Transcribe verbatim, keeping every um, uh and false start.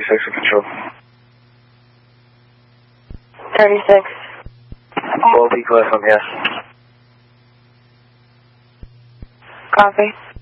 thirty-six in control. thirty-six. Full P Q F M, yes. Copy.